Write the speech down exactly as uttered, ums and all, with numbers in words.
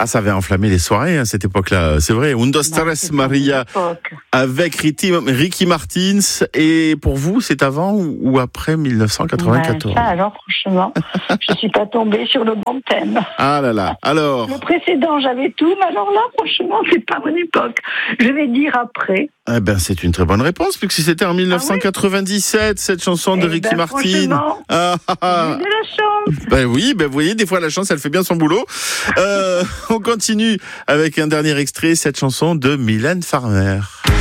Ah, ça avait enflammé les soirées à cette époque-là, c'est vrai. Un, dos, tres, Maria, avec Ricky, Ricky Martin. Et pour vous, c'est avant ou après mille neuf cent quatre-vingt-quatorze? Ben, ça, alors, franchement, je suis pas tombée sur le bon thème. Ah là là, alors... Le précédent, j'avais tout, mais alors là, franchement, c'est pas mon époque. Je vais dire après. Eh ben, c'est une très bonne réponse, puisque c'était en mille neuf cent quatre-vingt-dix-sept, ah oui, cette chanson de eh Ricky ben, Martin. Ah, ah. J'ai de la chance. Ben oui, ben vous voyez, des fois la chance, elle fait bien son boulot. Euh, on continue avec un dernier extrait, cette chanson de Mylène Farmer.